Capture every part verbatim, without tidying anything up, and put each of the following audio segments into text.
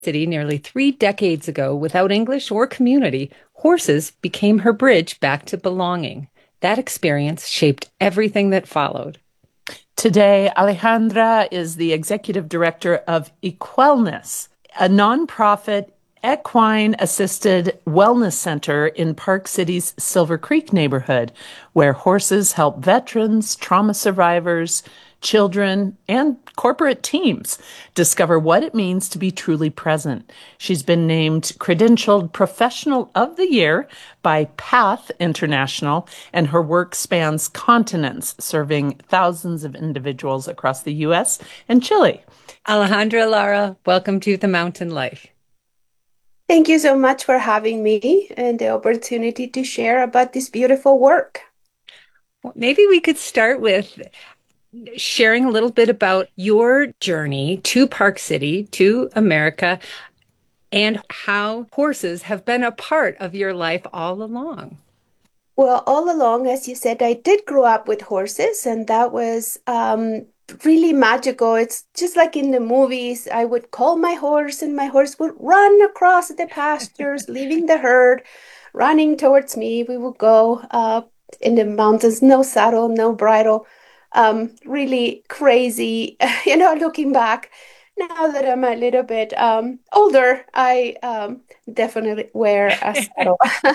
City nearly three decades ago, without English or community, horses became her bridge back to belonging. That experience shaped everything that followed. Today, Alejandra is the executive director of Equellness, a nonprofit equine assisted wellness center in Park City's Silver Creek neighborhood, where horses help veterans, trauma survivors, children, and corporate teams discover what it means to be truly present. She's been named Credentialed Professional of the Year by Path International, and her work spans continents, serving thousands of individuals across the U S and Chile. Alejandra Lara, welcome to The Mountain Life. Thank you so much for having me and the opportunity to share about this beautiful work. Well, maybe we could start with sharing a little bit about your journey to Park City, to America, and how horses have been a part of your life all along. Well, all along, as you said, I did grow up with horses, and that was um, really magical. It's just like in the movies. I would call my horse, and my horse would run across the pastures, leaving the herd, running towards me. We would go uh, in the mountains, no saddle, no bridle. Um, really crazy, you know, looking back. Now that I'm a little bit um, older, I um, definitely wear a saddle.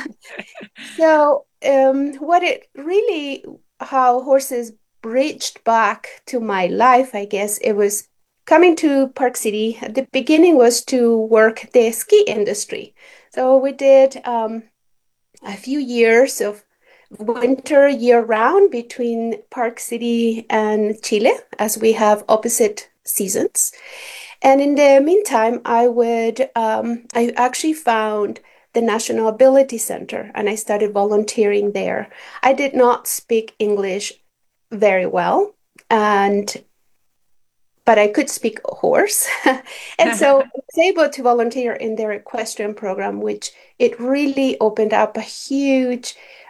So, um, what it really, how horses bridged back to my life, I guess it was coming to Park City. At the beginning was to work the ski industry. So we did um, a few years of winter year round between Park City and Chile, as we have opposite seasons. And in the meantime, I would, um, I actually found the National Ability Center and I started volunteering there. I did not speak English very well, and but I could speak horse. And so I was able to volunteer in their equestrian program, which it really opened up a huge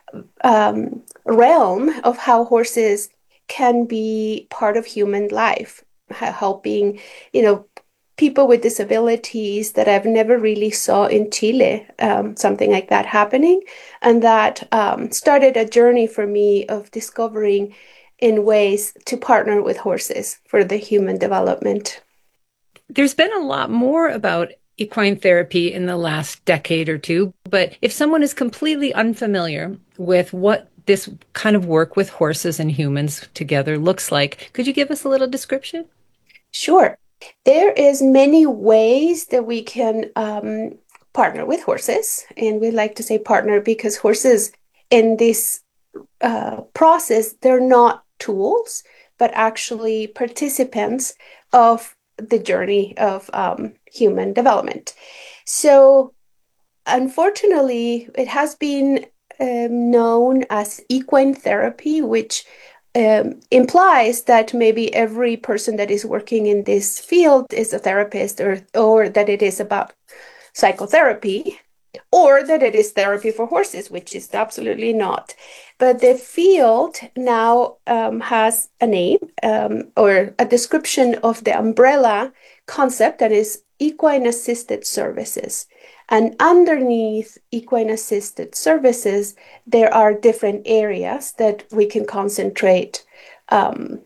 um, realm of how horses can be part of human life, helping, you know, people with disabilities that I've never really saw in Chile, um, something like that happening. And that um, started a journey for me of discovering in ways to partner with horses for the human development. There's been a lot more about equine therapy in the last decade or two, but if someone is completely unfamiliar with what this kind of work with horses and humans together looks like, could you give us a little description? Sure. There is many ways that we can um, partner with horses, and we like to say partner because horses in this uh, process, they're not tools, but actually participants of the journey of um, human development. So, unfortunately, it has been um, known as equine therapy, which um, implies that maybe every person that is working in this field is a therapist, or or that it is about psychotherapy, or that it is therapy for horses, which is absolutely not. But the field now um, has a name um, or a description of the umbrella concept that is equine assisted services. And underneath equine assisted services, there are different areas that we can concentrate um,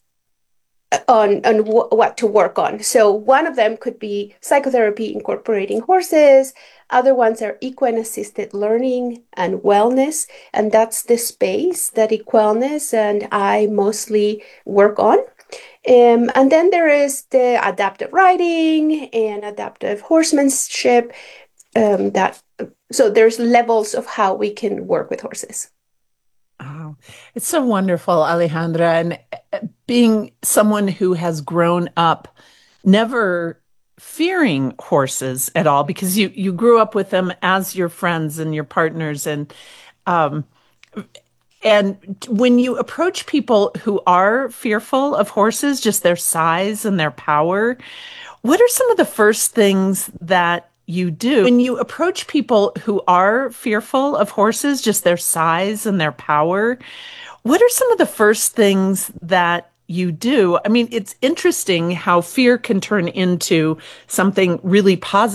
on on w- what to work on. So one of them could be psychotherapy incorporating horses. Other ones are equine assisted learning and wellness, and that's the space that Equellness and I mostly work on. Um, and then there is the adaptive riding and adaptive horsemanship. Um, that so there's levels of how we can work with horses. Oh, it's so wonderful, Alejandra. And uh, being someone who has grown up never fearing horses at all, because you you grew up with them as your friends and your partners, and um, and when you approach people who are fearful of horses, just their size and their power, what are some of the first things that you do when you approach people who are fearful of horses, just their size and their power? What are some of the first things that you do. I mean, it's interesting how fear can turn into something really positive.